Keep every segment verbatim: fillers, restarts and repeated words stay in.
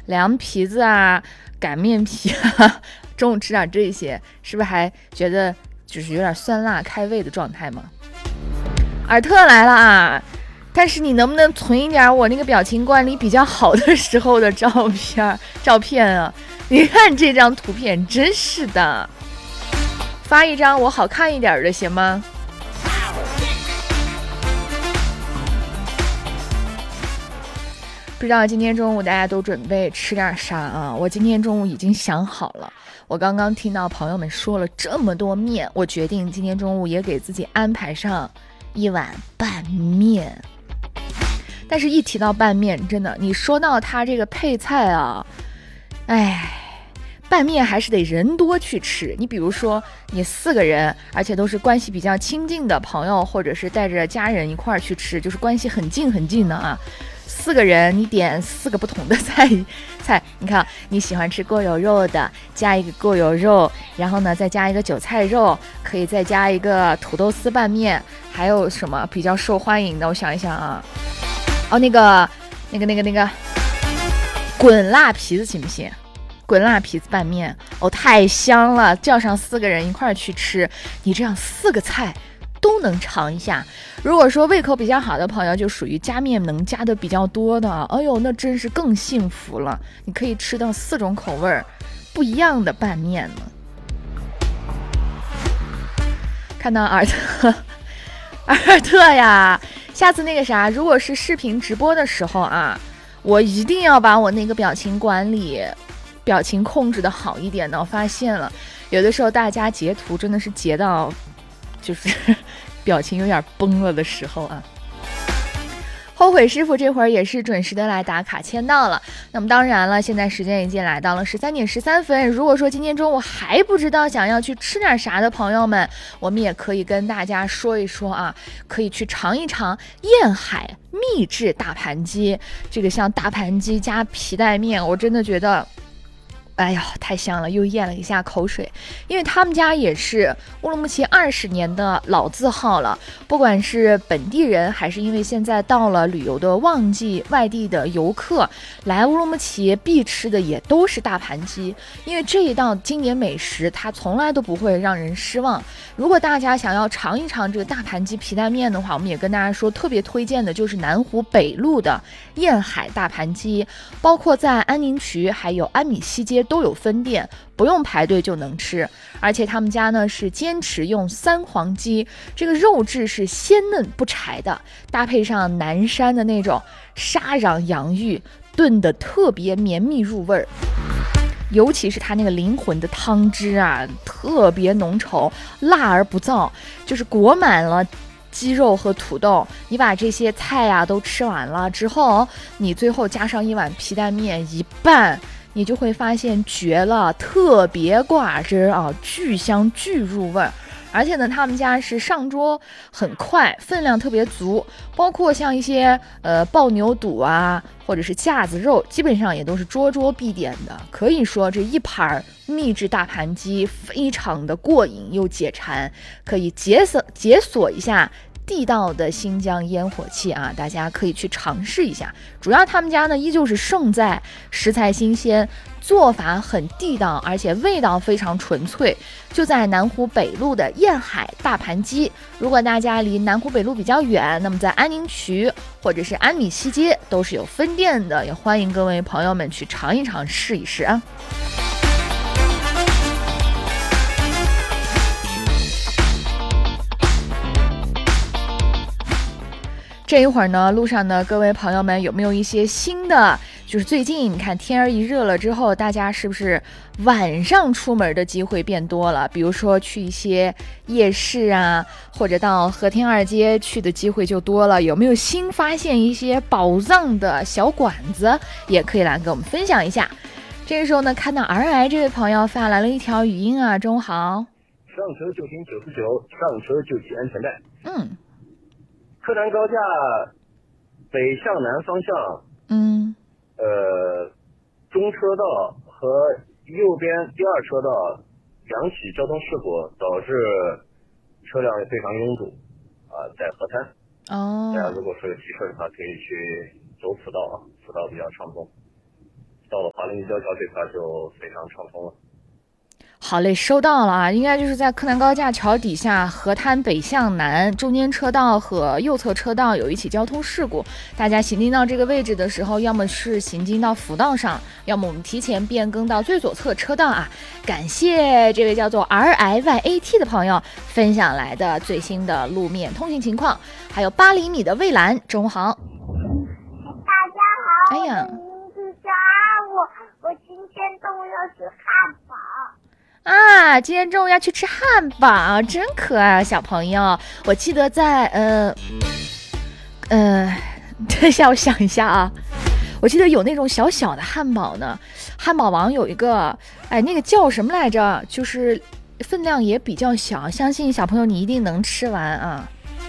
凉皮子啊、擀面皮啊，中午吃点这些，是不是还觉得就是有点酸辣开胃的状态吗？尔特来了啊！但是你能不能存一点我那个表情管理比较好的时候的照片照片啊？你看这张图片，真是的，发一张我好看一点的行吗？不知道今天中午大家都准备吃点啥啊？我今天中午已经想好了。我刚刚听到朋友们说了这么多面，我决定今天中午也给自己安排上一碗拌面。但是一提到拌面，真的，你说到它这个配菜啊，哎，拌面还是得人多去吃。你比如说你四个人，而且都是关系比较亲近的朋友，或者是带着家人一块儿去吃，就是关系很近很近的啊。四个人你点四个不同的菜菜，你看你喜欢吃过油肉的，加一个过油肉，然后呢再加一个韭菜肉，可以再加一个土豆丝拌面，还有什么比较受欢迎的？我想一想啊，哦那个那个那个那个滚辣皮子行不行？滚辣皮子拌面哦，太香了！叫上四个人一块儿去吃，你这样四个菜都能尝一下。如果说胃口比较好的朋友，就属于加面能加的比较多的，哎呦，那真是更幸福了。你可以吃到四种口味儿不一样的拌面呢。看到尔特，尔特呀，下次那个啥，如果是视频直播的时候啊，我一定要把我那个表情管理、表情控制的好一点呢。我发现了，有的时候大家截图真的是截到，就是表情有点崩了的时候啊。后悔师傅这会儿也是准时的来打卡签到了。那么当然了，现在时间已经来到了十三点十三分。如果说今天中午还不知道想要去吃点啥的朋友们，我们也可以跟大家说一说啊，可以去尝一尝燕海秘制大盘鸡。这个像大盘鸡加皮带面，我真的觉得哎呀，太香了，又咽了一下口水。因为他们家也是乌鲁木齐二十年的老字号了，不管是本地人还是因为现在到了旅游的旺季，外地的游客来乌鲁木齐必吃的也都是大盘鸡。因为这一道经典美食它从来都不会让人失望。如果大家想要尝一尝这个大盘鸡皮带面的话，我们也跟大家说特别推荐的就是南湖北路的燕海大盘鸡，包括在安宁区还有安米西街都有分店，不用排队就能吃。而且他们家呢是坚持用三黄鸡，这个肉质是鲜嫩不柴的，搭配上南山的那种沙瓤洋芋，炖得特别绵密入味儿。尤其是它那个灵魂的汤汁啊，特别浓稠，辣而不燥，就是裹满了鸡肉和土豆。你把这些菜啊都吃完了之后，你最后加上一碗皮带面一拌，你就会发现绝了，特别挂汁啊，巨香巨入味儿。而且呢，他们家是上桌很快，分量特别足，包括像一些呃爆牛肚啊，或者是架子肉，基本上也都是桌桌必点的。可以说这一盘秘制大盘鸡非常的过瘾又解馋，可以解锁解锁一下地道的新疆烟火气啊，大家可以去尝试一下。主要他们家呢依旧是胜在食材新鲜，做法很地道，而且味道非常纯粹。就在南湖北路的燕海大盘鸡。如果大家离南湖北路比较远，那么在安宁区或者是安米西街都是有分店的，也欢迎各位朋友们去尝一尝试一试啊。这一会儿呢，路上呢，各位朋友们有没有一些新的？就是最近你看天儿一热了之后，大家是不是晚上出门的机会变多了？比如说去一些夜市啊，或者到和田二街去的机会就多了。有没有新发现一些宝藏的小馆子？也可以来跟我们分享一下。这个时候呢，看到 R I 这位朋友发来了一条语音啊，中午好。 上车就听九四九，上车就系安全带。 嗯。 柯南高架北向南方向， 嗯， 呃，中车道和右边第二车道两起交通事故，导致车辆非常拥堵啊、呃，在河滩。 哦， 大家如果说有急事的话，可以去走辅道啊，辅道比较畅通。 到了华林立交桥这块就非常畅通了。 好嘞，收到了啊，应该就是在柯南高架桥底下河滩北向南中间车道和右侧车道有一起交通事故，大家行进到这个位置的时候，要么是行进到辅道上，要么我们提前变更到最左侧车道啊。感谢这位叫做 R I Y A T 的朋友分享来的最新的路面通行情况，还有八厘米的蔚蓝，中午好。 大家好， 哎呀， 我的名字叫阿我，我今天中午要吃汉堡。 啊，今天中午要去吃汉堡，真可爱啊，小朋友。我记得在呃呃，等一下，我想一下啊，我记得有那种小小的汉堡呢。汉堡王有一个，哎，那个叫什么来着？就是分量也比较小，相信小朋友你一定能吃完啊。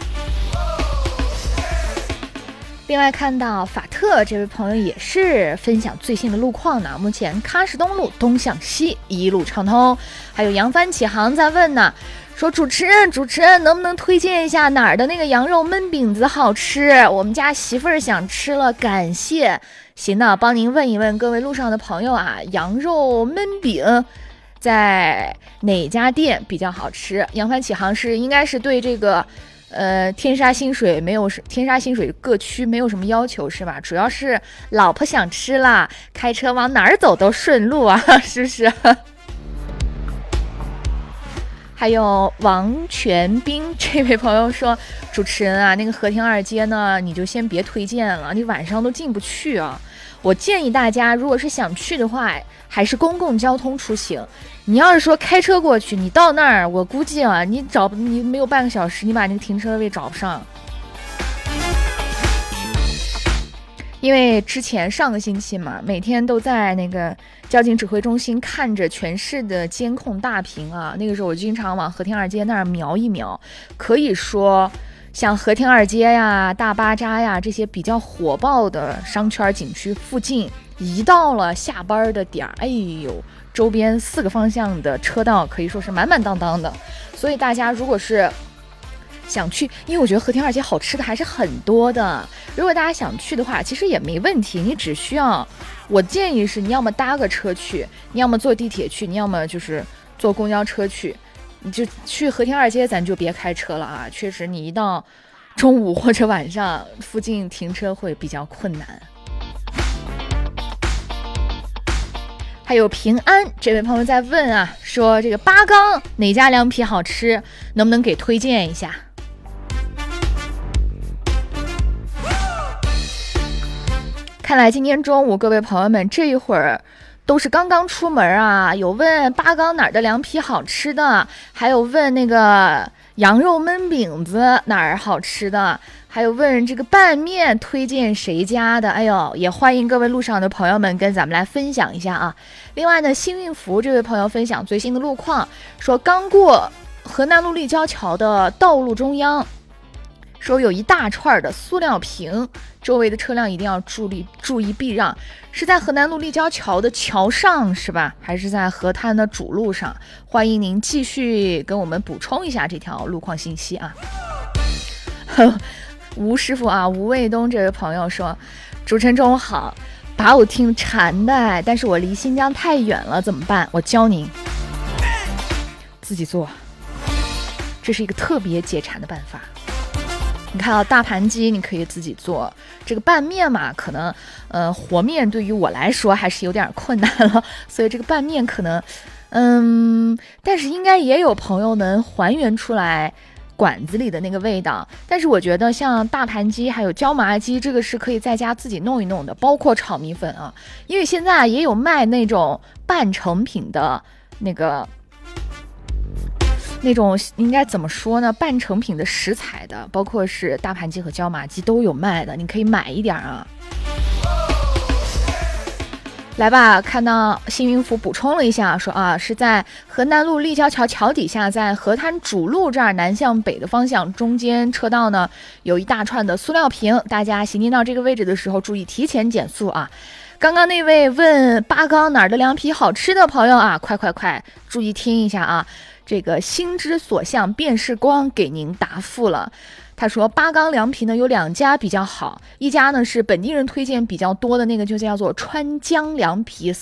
另外看到法特这位朋友也是分享最新的路况呢，目前喀什东路东向西一路畅通。还有扬帆起航在问呢，说主持人主持人能不能推荐一下哪儿的那个羊肉焖饼子好吃，我们家媳妇儿想吃了，感谢。行的，帮您问一问各位路上的朋友啊，羊肉焖饼在哪家店比较好吃？扬帆起航是应该是对这个呃，天沙新水没有天沙新水各区没有什么要求是吧？主要是老婆想吃啦，开车往哪儿走都顺路啊，是不是？还有王全斌这位朋友说，主持人啊，那个和田二街呢，你就先别推荐了，你晚上都进不去啊。我建议大家，如果是想去的话，还是公共交通出行。你要是说开车过去，你到那儿，我估计啊，你找你没有半个小时，你把那个停车位找不上。因为之前上个星期嘛，每天都在那个交警指挥中心看着全市的监控大屏啊，那个时候我经常往和田二街那儿瞄一瞄，可以说像和田二街呀、大巴扎呀这些比较火爆的商圈景区附近，一到了下班的点儿，哎呦，周边四个方向的车道可以说是满满当当的。所以大家如果是想去，因为我觉得和田二街好吃的还是很多的，如果大家想去的话，其实也没问题，你只需要，我建议是你要么搭个车去，你要么坐地铁去，你要么就是坐公交车去，你就去和田二街，咱就别开车了啊！确实，你一到中午或者晚上，附近停车会比较困难。还有平安这位朋友在问啊，说这个八刚哪家凉皮好吃，能不能给推荐一下？看来今天中午各位朋友们这一会儿都是刚刚出门啊，有问八刚哪儿的凉皮好吃的，还有问那个羊肉焖饼子哪儿好吃的，还有问这个拌面推荐谁家的。哎呦，也欢迎各位路上的朋友们跟咱们来分享一下啊。另外呢，幸运福这位朋友分享最新的路况，说刚过河南路立交桥的道路中央，说有一大串的塑料瓶，周围的车辆一定要注意注意避让。是在河南路立交桥的桥上是吧？还是在河滩的主路上？欢迎您继续跟我们补充一下这条路况信息啊。吴师傅啊，吴卫东这位朋友说，主持人中午好，把我听馋的，但是我离新疆太远了，怎么办？我教您自己做，这是一个特别解馋的办法。你看啊，大盘鸡你可以自己做，这个拌面嘛，可能呃和面对于我来说还是有点困难了，所以这个拌面可能嗯，但是应该也有朋友能还原出来馆子里的那个味道。但是我觉得像大盘鸡还有椒麻鸡，这个是可以在家自己弄一弄的，包括炒米粉啊，因为现在也有卖那种半成品的那个那种应该怎么说呢？半成品的食材的，包括是大盘鸡和椒麻鸡都有卖的，你可以买一点啊。来吧，看到幸运福补充了一下，说啊是在河南路立交桥桥底下，在河滩主路这儿南向北的方向，中间车道呢有一大串的塑料瓶，大家行进到这个位置的时候，注意提前减速啊。刚刚那位问八刚哪儿的凉皮好吃的朋友啊，快快快，注意听一下啊。这个心之所向便是光给您答复了，他他说八缸凉皮呢有两家比较好，一家呢是本地人推荐比较多的那个，就叫做川江凉皮，